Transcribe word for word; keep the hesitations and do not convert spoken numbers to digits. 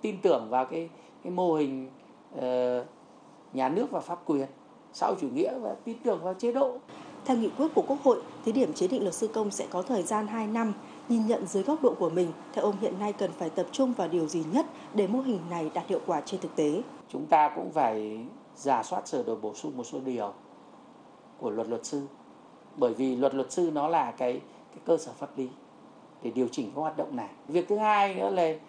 tin tưởng vào cái cái mô hình uh, nhà nước và pháp quyền xã hội chủ nghĩa và tin tưởng vào chế độ. Theo nghị quyết của Quốc hội, thí điểm chế định luật sư công sẽ có thời gian hai năm. Nhìn nhận dưới góc độ của mình, theo ông hiện nay cần phải tập trung vào điều gì nhất để mô hình này đạt hiệu quả trên thực tế? Chúng ta cũng phải rà soát sửa đổi bổ sung một số điều của luật luật sư. Bởi vì luật luật sư nó là cái, cái cơ sở pháp lý để điều chỉnh các hoạt động này. Việc thứ hai nữa là